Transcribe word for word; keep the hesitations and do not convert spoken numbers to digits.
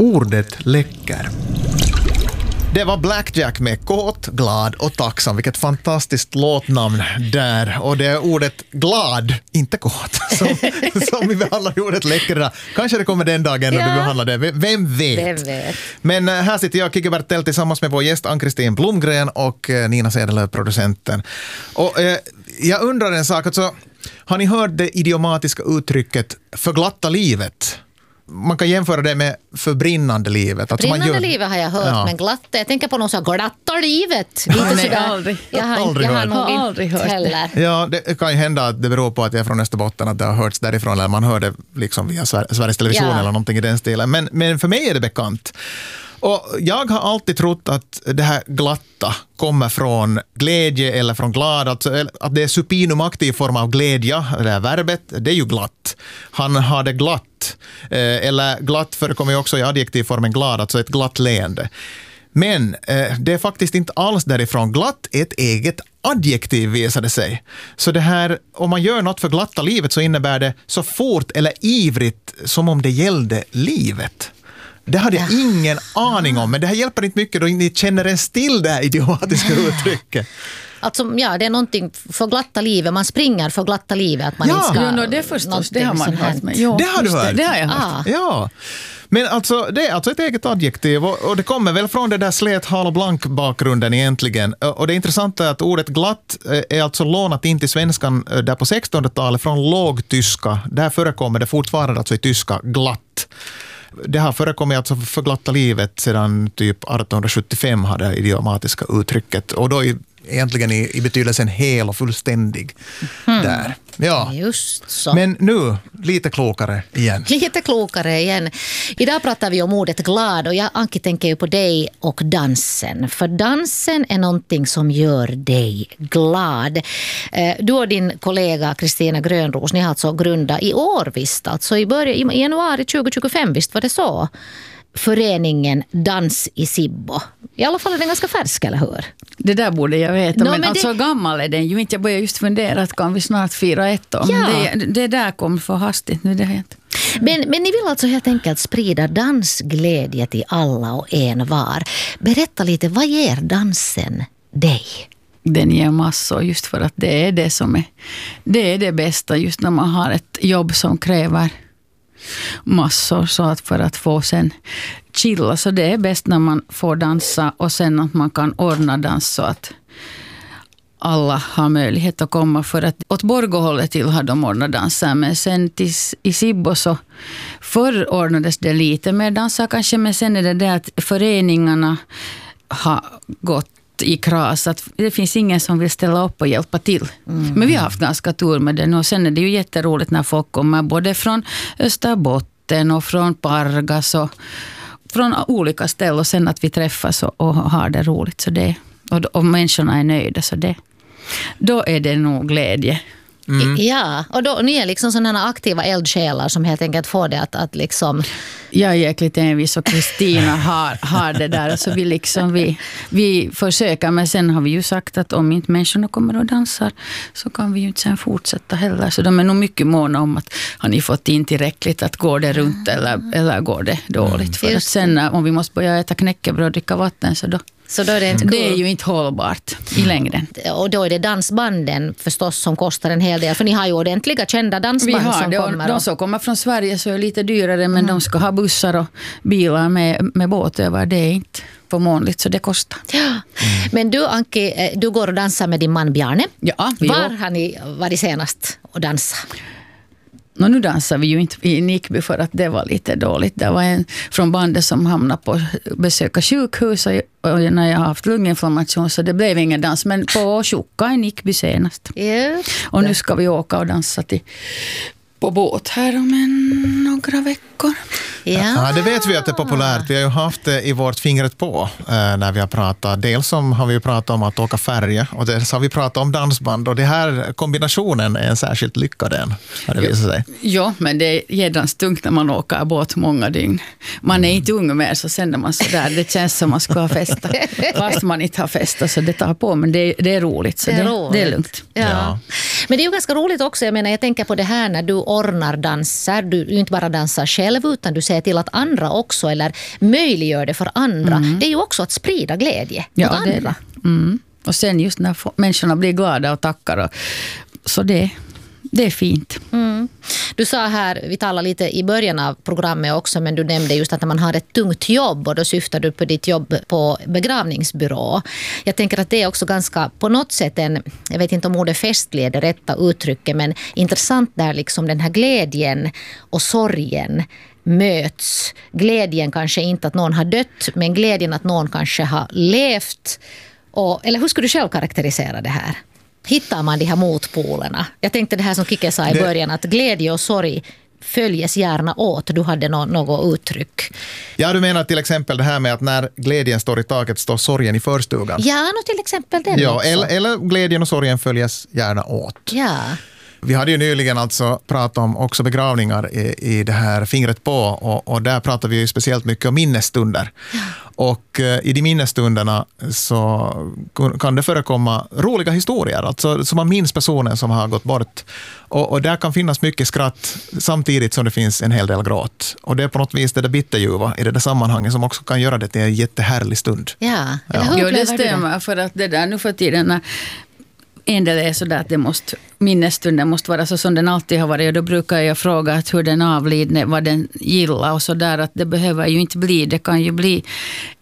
Ordet läcker. Det var Blackjack med Kåt, glad och tacksam. Vilket fantastiskt låtnamn där. Och det är ordet glad, inte kåt, som, som vi behandlar i ordet läckra. Kanske det kommer den dagen när ja. vi behandlar det. Vem vet? Vem vet? Men här sitter jag, Kikki Bertell, tillsammans med vår gäst Ann-Kristin Blomgren och Nina Sedelöv, producenten. Och eh, jag undrar en sak. Alltså, har ni hört det idiomatiska uttrycket förglatta livet? Man kan jämföra det med förbrinnande livet. Alltså brinnande man gör... livet har jag hört, ja. men glatta, jag tänker på någon som glatta livet. Lite Nej, sådär. aldrig. Jag har, aldrig jag har hört. nog har aldrig hört heller. Ja, det kan ju hända att det beror på att jag är från Österbotten, att det har hörts därifrån, eller man hör det liksom via Sver- Sveriges Television ja. eller någonting i den stilen. Men, men för mig är det bekant. Och jag har alltid trott att det här glatta kommer från glädje eller från glad, alltså att det är supinum aktiv form av glädje, det här verbet, det är ju glatt. Han har det glatt, eller glatt förekommer ju också i adjektivformen glad, alltså ett glatt leende. Men eh, det är faktiskt inte alls därifrån. Glatt är ett eget adjektiv, visade sig. Så det här, om man gör något för glatta livet så innebär det så fort eller ivrigt som om det gällde livet. Det hade jag ingen aning om, men det här hjälper inte mycket då ni känner en still det här idiomatiska uttrycket. Alltså, ja, det är någonting för glatta livet. Man springer för glatta livet. Att man ja, inte ska, ja no, det förstås. Det har man hört med. Jo, det har du hört? Det, det har jag hört. Ah. Ja. Men alltså, det är alltså ett eget adjektiv och, och det kommer väl från det där slät, hal och blank bakgrunden egentligen. Och det intressanta är att ordet glatt är alltså lånat in till svenskan där på sextonhundratalet från lågtyska. Där förekommer det fortfarande alltså i tyska glatt. Det har förekommit alltså för glatta livet sedan typ arton sjuttiofem hade det idiomatiska uttrycket. Och då i, egentligen i, i betydelsen hel och fullständig mm. där. Ja. Just så. Men nu lite klokare igen. Lite klokare igen. Idag pratar vi om ordet glad och jag, Anki, tänker ju på dig och dansen. För dansen är någonting som gör dig glad. Du och din kollega Kristina Grönros, ni har alltså grundat i år visst, alltså i, början, i januari tjugo tjugofem, visst var det så? Föreningen Dans i Sibbo. I alla fall är den ganska färsk, eller hur? Det där borde jag veta, no, men, men alltså det... gammal är den ju inte. Jag börjar just fundera att kan vi snart fira ett år. Ja. Men det, det där kom för hastigt nu. Det här. Men, men ni vill alltså helt enkelt sprida dansglädje till alla och en var. Berätta lite, vad ger dansen dig? Den ger massor just för att det är det som är det, är det bästa just när man har ett jobb som kräver massor så att för att få sen chilla, så det är bäst när man får dansa och sen att man kan ordna dans så att alla har möjlighet att komma, för att åt Borgåhållet till har de ordnat danser, men sen till, i Sibbo så förr ordnades det lite mer danser kanske, men sen är det det att föreningarna har gått i kras, att det finns ingen som vill ställa upp och hjälpa till. Mm. Men vi har haft ganska tur med det, och sen är det ju jätteroligt när folk kommer både från Österbotten och från Pargas och från olika ställen, och sen att vi träffas och, och har det roligt, så det, och, och människorna är nöjda, så det, då är det nog glädje. Mm. Ja, och då, ni är liksom sådana aktiva eldsjälar som helt enkelt får det att, att liksom... Jag är jäkligt envis och Kristina har, har det där. Alltså vi, liksom, vi, vi försöker, men sen har vi ju sagt att om inte människorna kommer och dansar så kan vi ju inte sen fortsätta heller. Så de är nog mycket måna om att har ni fått in tillräckligt, att går det runt eller, eller går det dåligt. För att sen om vi måste börja äta knäckebröd och dricka vatten, så då... Så då är det, inte det är ju inte hållbart i längden. Och då är det dansbanden förstås som kostar en hel del. För ni har ju ordentliga kända dansband vi har som det, kommer. De som kommer från Sverige så är lite dyrare, men mm. de ska ha bussar och bilar med, med båt över. Det är inte förmånligt, så det kostar. Ja. Mm. Men du, Anki, du går och dansar med din man Bjarne. Ja, vi Var går. har ni varit senast och dansa? No, nu dansar vi ju inte i Nickby för att det var lite dåligt. Det var en från bandet som hamnade på besöka sjukhus och, och när jag har haft lunginflammation, så det blev ingen dans. Men på Tjocka i Nickby senast. Yeah. Och nu ska vi åka och dansa till, på båt här om en, några veckor. Ja. Ja, det vet vi att det är populärt. Vi har ju haft det i vårt fingret på eh, när vi har pratat. Dels om, har vi pratat om att åka färja, och dels har vi pratat om dansband. Och det här kombinationen är en särskilt lyckad än, har det visat sig. Ja, men det är jädrans tungt när man åker båt många dygn. Man är inte ung mer, så sen när man så där, det känns som man ska ha festa. Fast man inte har festa, så det tar på. Men det, det är roligt, så det är, det, det är lugnt. Ja. Ja. Men det är ju ganska roligt också. Jag menar, jag tänker på det här när du ordnar danser. Du inte bara dansar själv, utan du ser säger till att andra också, eller möjliggör det för andra, mm. det är ju också att sprida glädje ja, åt andra. Det det. Mm. Och sen just när människorna blir glada och tackar. Och, så det, det är fint. Mm. Du sa här, vi talade lite i början av programmet också, men du nämnde just att när man har ett tungt jobb, och då syftar du på ditt jobb på begravningsbyrå. Jag tänker att det är också ganska på något sätt en, jag vet inte om ordet festlig är det rätta uttrycket, men intressant där liksom den här glädjen och sorgen möts. Glädjen kanske inte att någon har dött, men glädjen att någon kanske har levt. Och, eller hur skulle du själv karaktärisera det här? Hittar man de här motpolerna? Jag tänkte det här som Kike sa i början, att glädje och sorg följes gärna åt. Du hade no- något uttryck. Ja, du menar till exempel det här med att när glädjen står i taket står sorgen i förstugan. Ja, no, till exempel den ja, också. Eller, eller glädjen och sorgen följes gärna åt. Ja. Vi hade ju nyligen alltså pratat om också begravningar i, i det här Fingret på, och, och där pratar vi ju speciellt mycket om minnesstunder. Ja. Och eh, i de minnesstunderna så kan det förekomma roliga historier, alltså som man minns personen som har gått bort. Och, och där kan finnas mycket skratt samtidigt som det finns en hel del gråt. Och det är på något vis det där bitterljuva i det där sammanhanget som också kan göra det till en jättehärlig stund. Ja, ja. Jo, det stämmer, för att det där nu för tiden en del är så där att det måste, minnesstunden måste vara så som den alltid har varit, och då brukar jag fråga att hur den avlidne, vad den gillar och så där, att det behöver ju inte bli, det kan ju bli